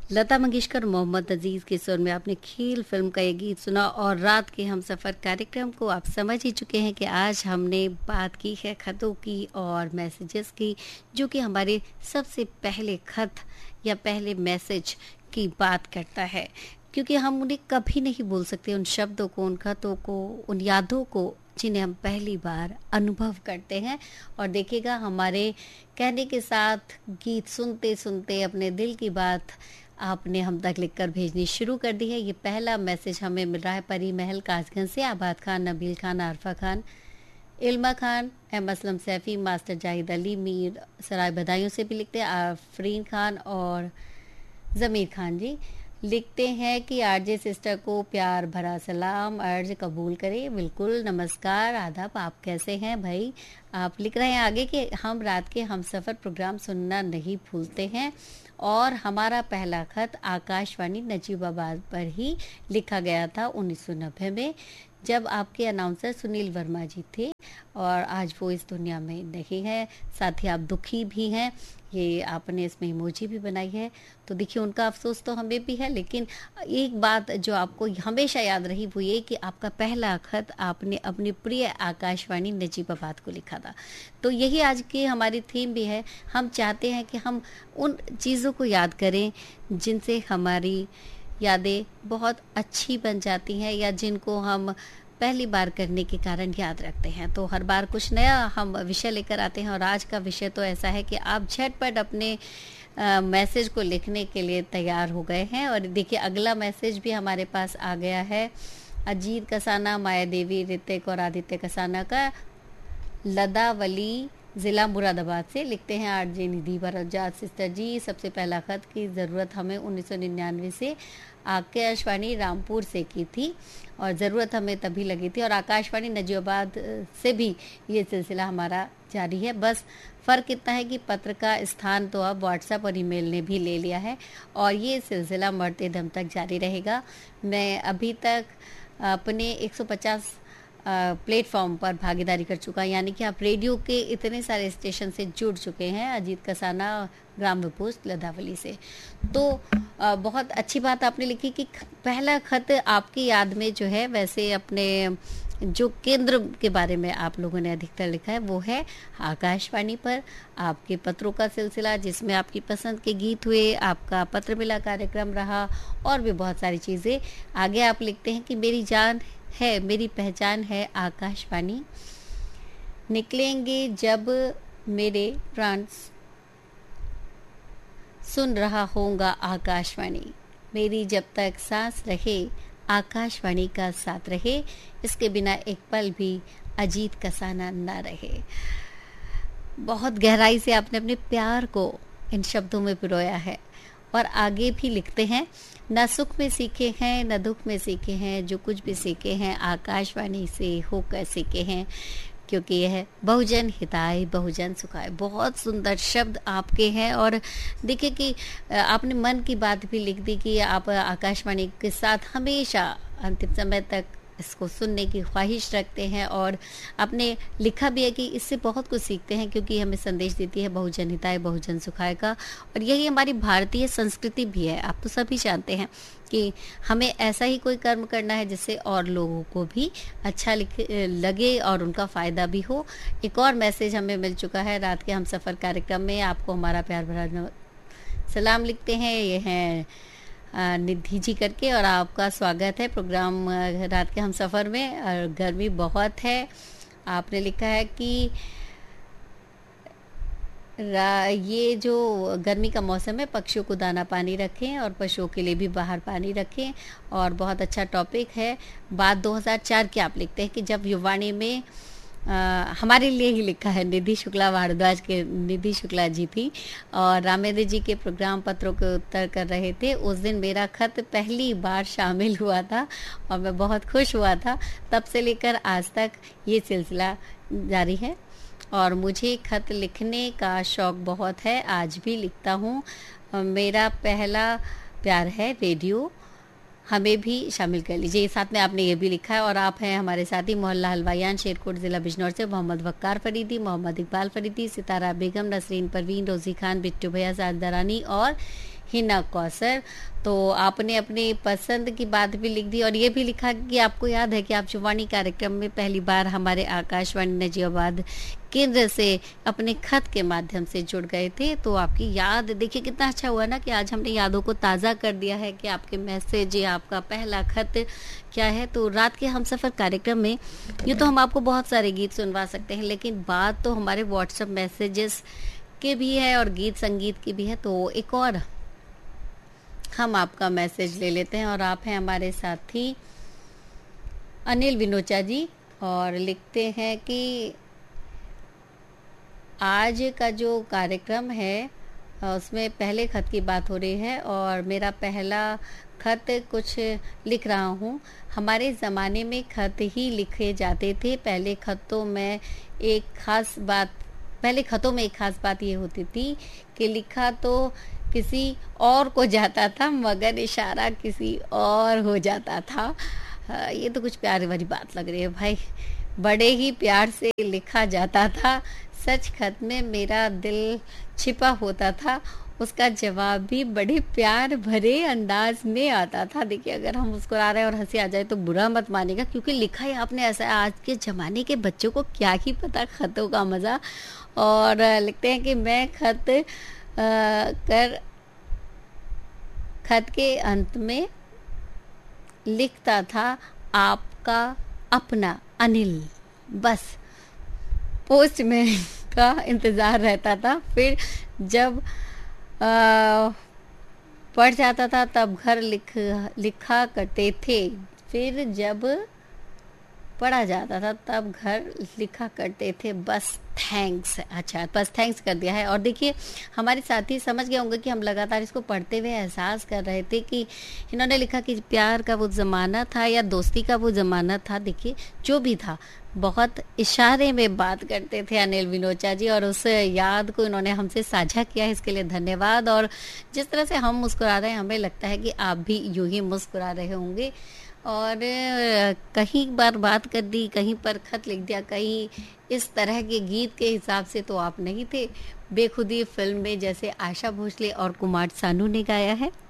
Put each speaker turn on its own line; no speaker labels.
लता मंगेशकर, मोहम्मद अजीज के सुर में आपने खेल फिल्म का ये गीत सुना और रात के हम सफ़र कार्यक्रम को आप समझ ही चुके हैं कि आज हमने बात की है खतों की और मैसेजेस की, जो कि हमारे सबसे पहले खत या पहले मैसेज की बात करता है, क्योंकि हम उन्हें कभी नहीं भूल सकते, उन शब्दों को, उन खतों को, उन यादों को जिन्हें हम पहली बार अनुभव करते हैं। और देखिएगा, हमारे कहने के साथ गीत सुनते सुनते अपने दिल की बात आपने हम तक लिखकर भेजनी शुरू कर दी है। ये पहला मैसेज हमें मिल रहा है परी महल कासगंज से। आबाद खान, नबील खान, आरफा खान, इल्मा खान, एम असलम सैफी, मास्टर जाहिद अली, मीर सराय बधाइयों से भी लिखते हैं, आफरीन खान और ज़मीर खान जी लिखते हैं कि आरजे सिस्टर को प्यार भरा सलाम, अर्ज कबूल करें। बिल्कुल, नमस्कार, आदाब, आप कैसे हैं भाई? आप लिख रहे हैं आगे कि हम रात के हम सफ़र प्रोग्राम सुनना नहीं भूलते हैं और हमारा पहला खत आकाशवाणी नजीबाबाद पर ही लिखा गया था 1990 में, जब आपके अनाउंसर सुनील वर्मा जी थे और आज वो इस दुनिया में नहीं है। साथ ही आप दुखी भी हैं, ये आपने इसमें इमोजी भी बनाई है, तो देखिए उनका अफसोस तो हमें भी है, लेकिन एक बात जो आपको हमेशा याद रही वो ये कि आपका पहला खत आपने अपनी प्रिय आकाशवाणी नजीबाबाद को लिखा था। तो यही आज की हमारी थीम भी है। हम चाहते हैं कि हम उन चीज़ों को याद करें जिनसे हमारी यादें बहुत अच्छी बन जाती हैं या जिनको हम पहली बार करने के कारण याद रखते हैं। तो हर बार कुछ नया हम विषय लेकर आते हैं और आज का विषय तो ऐसा है कि आप झटपट अपने मैसेज को लिखने के लिए तैयार हो गए हैं। और देखिए, अगला मैसेज भी हमारे पास आ गया है अजीत कसाना, माया देवी, ऋतिक और आदित्य कसाना का, लदावली ज़िला मुरादाबाद से। लिखते हैं आरजे निधि भरद्वाज सिस्टर जी, सबसे पहला खत की ज़रूरत हमें 1999 से आकाशवाणी रामपुर से की थी और ज़रूरत हमें तभी लगी थी, और आकाशवाणी नजीबाबाद से भी ये सिलसिला हमारा जारी है। बस फ़र्क इतना है कि पत्र का स्थान तो अब व्हाट्सएप और ईमेल ने भी ले लिया है और ये सिलसिला मरते दम तक जारी रहेगा। मैं अभी तक अपने 150 प्लेटफॉर्म पर भागीदारी कर चुका, यानी कि आप रेडियो के इतने सारे स्टेशन से जुड़ चुके हैं। अजीत कसाना, ग्राम विपोस्ट, लदावली से। तो बहुत अच्छी बात आपने लिखी कि पहला खत आपकी याद में जो है, वैसे अपने जो केंद्र के बारे में आप लोगों ने अधिकतर लिखा है वो है आकाशवाणी पर आपके पत्रों का सिलसिला, जिसमें आपकी पसंद के गीत हुए, आपका पत्र मिला कार्यक्रम रहा और भी बहुत सारी चीज़ें। आगे आप लिखते हैं कि मेरी जान है, मेरी पहचान है आकाशवाणी, निकलेंगे जब मेरे प्राण सुन रहा होगा आकाशवाणी, मेरी जब तक सांस रहे आकाशवाणी का साथ रहे, इसके बिना एक पल भी अजीत कसाना ना रहे। बहुत गहराई से आपने अपने प्यार को इन शब्दों में पिरोया है। और आगे भी लिखते हैं, न सुख में सीखे हैं न दुख में सीखे हैं, जो कुछ भी सीखे हैं आकाशवाणी से होकर सीखे हैं, क्योंकि यह बहुजन हिताय बहुजन सुखाय। बहुत सुंदर शब्द आपके हैं। और देखिए कि आपने मन की बात भी लिख दी कि आप आकाशवाणी के साथ हमेशा अंतिम समय तक इसको सुनने की ख्वाहिश रखते हैं और आपने लिखा भी है कि इससे बहुत कुछ सीखते हैं, क्योंकि हमें संदेश देती है बहुजन हिताय बहुजन सुखाय का। और यही हमारी भारतीय संस्कृति भी है। आप तो सभी जानते हैं कि हमें ऐसा ही कोई कर्म करना है जिससे और लोगों को भी अच्छा लगे और उनका फ़ायदा भी हो। एक और मैसेज हमें मिल चुका है रात के हम सफ़र कार्यक्रम में। आपको हमारा प्यार भरा सलाम लिखते हैं, ये हैं निधि जी करके, और आपका स्वागत है प्रोग्राम रात के हम सफ़र में। और गर्मी बहुत है। आपने लिखा है कि ये जो गर्मी का मौसम है, पक्षियों को दाना पानी रखें और पशुओं के लिए भी बाहर पानी रखें। और बहुत अच्छा टॉपिक है। बात 2004 की आप लिखते हैं कि जब युवाणी में हमारे लिए ही लिखा है, निधि शुक्ला भारद्वाज के निधि शुक्ला जी थी और रामेंद्र जी के प्रोग्राम पत्रों के उत्तर कर रहे थे। उस दिन मेरा खत पहली बार शामिल हुआ था और मैं बहुत खुश हुआ था। तब से लेकर आज तक ये सिलसिला जारी है और मुझे खत लिखने का शौक़ बहुत है, आज भी लिखता हूँ। मेरा पहला प्यार है रेडियो, हमें भी शामिल कर लीजिए। साथ में आपने ये भी लिखा है। और आप हैं हमारे साथी मोहल्ला हलवायान, शेरकोट ज़िला बिजनौर से, मोहम्मद वक्कार फरीदी, मोहम्मद इकबाल फरीदी, सितारा बेगम, नसरीन परवीन, रोज़ी खान, बिट्टू भैया, साद दरानी और हिना कौसर। तो आपने अपनी पसंद की बात भी लिख दी और ये भी लिखा कि आपको याद है कि आप जुबानी कार्यक्रम में पहली बार हमारे आकाशवाणी नजीबाबाद केंद्र से अपने खत के माध्यम से जुड़ गए थे। तो आपकी याद देखिए कितना अच्छा हुआ ना कि आज हमने यादों को ताज़ा कर दिया है कि आपके मैसेज या आपका पहला खत क्या है। तो रात के हमसफ़र कार्यक्रम में ये तो हम आपको बहुत सारे गीत सुनवा सकते हैं, लेकिन बात तो हमारे व्हाट्सएप मैसेजेस के भी है और गीत संगीत की भी है। तो एक और हम आपका मैसेज ले लेते हैं और आप हैं हमारे साथी अनिल विनोचा जी और लिखते हैं कि आज का जो कार्यक्रम है उसमें पहले खत की बात हो रही है और मेरा पहला खत कुछ लिख रहा हूँ। हमारे ज़माने में खत ही लिखे जाते थे। पहले खतों में एक खास बात ये होती थी कि लिखा तो किसी और को जाता था मगर इशारा किसी और हो जाता था। ये तो कुछ प्यार वाली बात लग रही है भाई। बड़े ही प्यार से लिखा जाता था, सच खत में मेरा दिल छिपा होता था, उसका जवाब भी बड़े प्यार भरे अंदाज में आता था। देखिए अगर हम मुस्कुरा रहे हैं और हंसी आ जाए तो बुरा मत मानिएगा, क्योंकि लिखा ही आपने ऐसा है। आज के ज़माने के बच्चों को क्या ही पता खतों का मज़ा। और लिखते हैं कि मैं खत के अंत में लिखता था आपका अपना अनिल। बस पोस्टमैन का इंतज़ार रहता था। फिर जब पढ़ जाता था तब घर लिखा करते थे। फिर जब पढ़ा जाता था तब घर लिखा करते थे बस थैंक्स। अच्छा बस थैंक्स कर दिया है। और देखिए हमारे साथी समझ गए होंगे कि हम लगातार इसको पढ़ते हुए एहसास कर रहे थे कि इन्होंने लिखा कि प्यार का वो ज़माना था या दोस्ती का वो ज़माना था। देखिए जो भी था बहुत इशारे में बात करते थे अनिल विनोचा जी, और उस याद को इन्होंने हमसे साझा किया है, इसके लिए धन्यवाद। और जिस तरह से हम मुस्कुरा रहे हैं हमें लगता है कि आप भी यूं ही मुस्कुरा रहे होंगे। और कहीं बार बात कर दी, कहीं पर खत लिख दिया, कहीं इस तरह के गीत के हिसाब से तो आप नहीं थे। बेखुदी फिल्म में जैसे आशा भोसले और कुमार सानू ने गाया है।